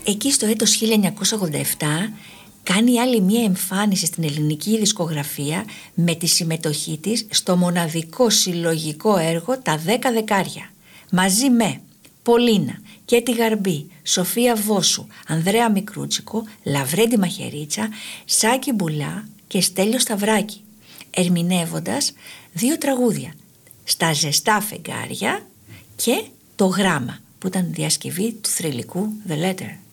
Εκεί στο έτος 1987 κάνει άλλη μία εμφάνιση στην ελληνική δισκογραφία με τη συμμετοχή της στο μοναδικό συλλογικό έργο «Τα 10 δεκάρια». Μαζί με Πολίνα, Κέτη Γαρμπή, Σοφία Βόσου, Ανδρέα Μικρούτσικο, Λαβρέντη Μαχαιρίτσα, Σάκη Μπουλά και Στέλιο Σταυράκη, ερμηνεύοντας 2 τραγούδια, «Στα ζεστά φεγγάρια» και «Το γράμμα», που ήταν διασκευή του θρυλικού The Letter.